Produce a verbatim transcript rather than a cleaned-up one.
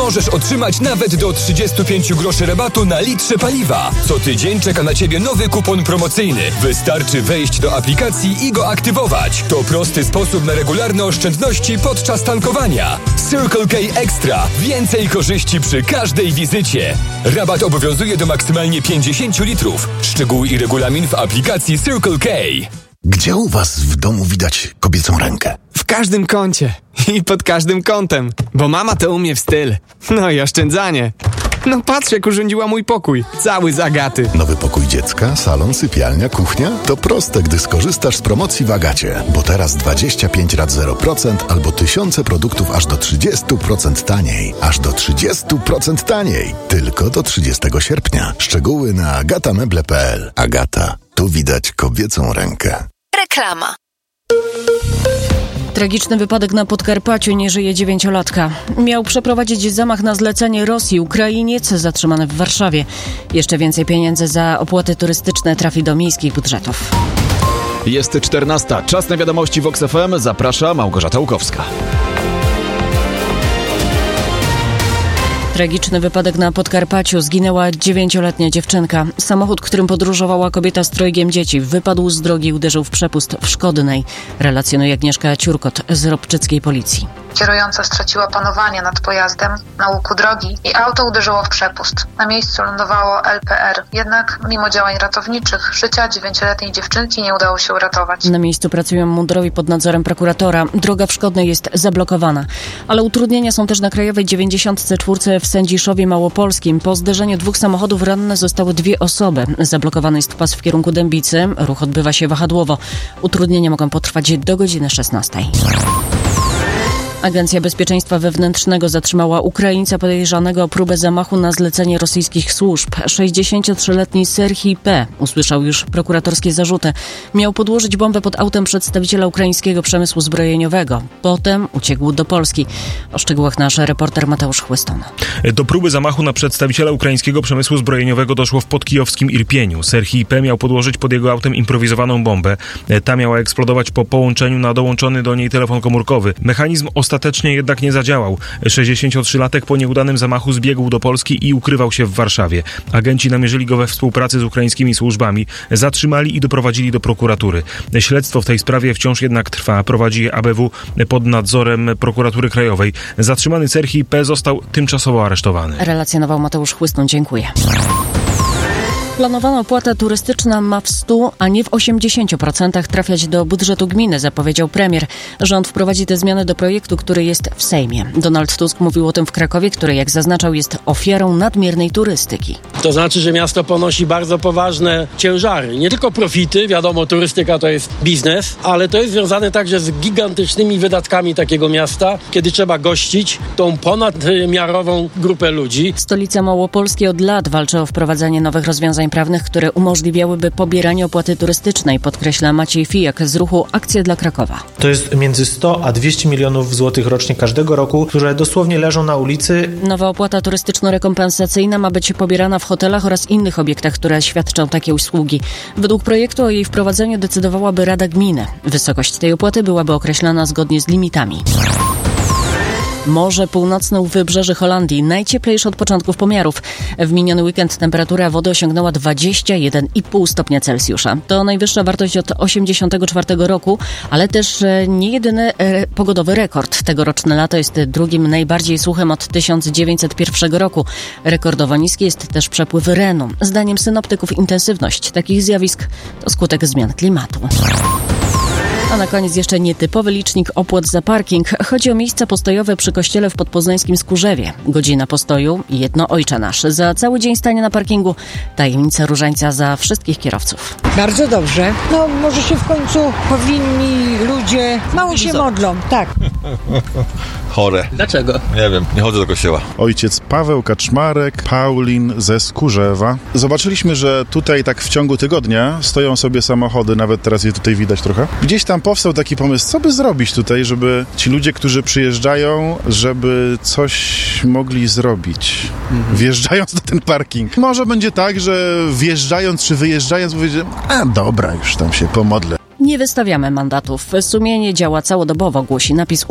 możesz otrzymać nawet do trzydzieści pięć groszy rabatu na litrze paliwa. Co tydzień czeka na Ciebie nowy kupon promocyjny. Wystarczy wejść do aplikacji i go aktywować. To prosty sposób na regularne oszczędności podczas tankowania. Circle K Extra. Więcej korzyści przy każdej wizycie. Rabat obowiązuje do maksymalnie pięćdziesiąt litrów. Szczegóły i regulamin w aplikacji Circle K. Gdzie u was w domu widać kobiecą rękę? W każdym kącie i pod każdym kątem, bo mama to umie w styl. No i oszczędzanie. No patrz, jak urządziła mój pokój. Cały z Agaty. Nowy pokój dziecka, salon, sypialnia, kuchnia? To proste, gdy skorzystasz z promocji w Agacie. Bo teraz dwadzieścia pięć rat zero procent albo tysiące produktów aż do trzydzieści procent taniej. Aż do trzydzieści procent taniej. Tylko do trzydziestego sierpnia. Szczegóły na agatameble kropka p l. Agata. Tu widać kobiecą rękę. Reklama. Tragiczny wypadek na Podkarpaciu, nie żyje dziewięciolatka. Miał przeprowadzić zamach na zlecenie Rosji Ukrainiec zatrzymany w Warszawie. Jeszcze więcej pieniędzy za opłaty turystyczne trafi do miejskich budżetów. Jest czternasta. Czas na wiadomości Vox F M. Zaprasza Małgorzata Łukowska. Tragiczny wypadek na Podkarpaciu. Zginęła dziewięcioletnia dziewczynka. Samochód, którym podróżowała kobieta z trojgiem dzieci, wypadł z drogi i uderzył w przepust w Szkodnej. Relacjonuje Agnieszka Ciurkot z ropczyckiej policji. Kierująca straciła panowanie nad pojazdem na łuku drogi i auto uderzyło w przepust. Na miejscu lądowało L P R. Jednak mimo działań ratowniczych życia dziewięcioletniej dziewczynki nie udało się uratować. Na miejscu pracują mundurowi pod nadzorem prokuratora. Droga w Szkodnej jest zablokowana. Ale utrudnienia są też na Krajowej dziewięćdziesiąt cztery w Sędziszowie Małopolskim. Po zderzeniu dwóch samochodów ranne zostały dwie osoby. Zablokowany jest pas w kierunku Dębicy. Ruch odbywa się wahadłowo. Utrudnienia mogą potrwać do godziny szesnastej. Agencja Bezpieczeństwa Wewnętrznego zatrzymała Ukraińca podejrzanego o próbę zamachu na zlecenie rosyjskich służb. sześćdziesięciotrzyletni Serhii P. usłyszał już prokuratorskie zarzuty. Miał podłożyć bombę pod autem przedstawiciela ukraińskiego przemysłu zbrojeniowego. Potem uciekł do Polski. O szczegółach nasz reporter Mateusz Chłyston. Do próby zamachu na przedstawiciela ukraińskiego przemysłu zbrojeniowego doszło w podkijowskim Irpieniu. Serhii P. miał podłożyć pod jego autem improwizowaną bombę. Ta miała eksplodować po połączeniu na dołączony do niej telefon komórkowy. Mechanizm ostatecznie jednak nie zadziałał. sześćdziesięciotrzylatek po nieudanym zamachu zbiegł do Polski i ukrywał się w Warszawie. Agenci namierzyli go we współpracy z ukraińskimi służbami, zatrzymali i doprowadzili do prokuratury. Śledztwo w tej sprawie wciąż jednak trwa. Prowadzi je A B W pod nadzorem prokuratury krajowej. Zatrzymany Serhii P. został tymczasowo aresztowany. Relacjonował Mateusz Chłyston. Dziękuję. Planowana opłata turystyczna ma w stu, a nie w osiemdziesięciu procentach trafiać do budżetu gminy, zapowiedział premier. Rząd wprowadzi te zmiany do projektu, który jest w Sejmie. Donald Tusk mówił o tym w Krakowie, który, jak zaznaczał, jest ofiarą nadmiernej turystyki. To znaczy, że miasto ponosi bardzo poważne ciężary. Nie tylko profity, wiadomo, turystyka to jest biznes, ale to jest związane także z gigantycznymi wydatkami takiego miasta, kiedy trzeba gościć tą ponadmiarową grupę ludzi. Stolica Małopolskiej od lat walczy o wprowadzenie nowych rozwiązań prawnych, które umożliwiałyby pobieranie opłaty turystycznej, podkreśla Maciej Fijak z ruchu Akcja dla Krakowa. To jest między sto a dwieście milionów złotych rocznie każdego roku, które dosłownie leżą na ulicy. Nowa opłata turystyczno-rekompensacyjna ma być pobierana w hotelach oraz innych obiektach, które świadczą takie usługi. Według projektu o jej wprowadzeniu decydowałaby Rada Gminy. Wysokość tej opłaty byłaby określana zgodnie z limitami. Morze Północne u wybrzeży Holandii. Najcieplejsze od początków pomiarów. W miniony weekend temperatura wody osiągnęła dwadzieścia jeden i pół stopnia Celsjusza. To najwyższa wartość od osiemdziesiątego czwartego roku, ale też nie jedyny e, pogodowy rekord. Tegoroczne lato jest drugim najbardziej suchym od tysiąc dziewięćset pierwszego roku. Rekordowo niski jest też przepływ Renu. Zdaniem synoptyków intensywność takich zjawisk to skutek zmian klimatu. A na koniec jeszcze nietypowy licznik opłat za parking. Chodzi o miejsca postojowe przy kościele w podpoznańskim Skórzewie. Godzina postoju i jedno Ojcze Nasz. Za cały dzień stania na parkingu tajemnica różańca za wszystkich kierowców. Bardzo dobrze. No może się w końcu powinni ludzie mało się modlą. Tak. Chore. Dlaczego? Nie wiem, nie chodzę do kościoła. Ojciec Paweł Kaczmarek, Paulin ze Skórzewa. Zobaczyliśmy, że tutaj tak w ciągu tygodnia stoją sobie samochody, nawet teraz je tutaj widać trochę. Gdzieś tam powstał taki pomysł, co by zrobić tutaj, żeby ci ludzie, którzy przyjeżdżają, żeby coś mogli zrobić, mhm. wjeżdżając na ten parking. Może będzie tak, że wjeżdżając czy wyjeżdżając powiedzieć, a dobra, już tam się pomodlę. Nie wystawiamy mandatów. Sumienie działa całodobowo, głosi napis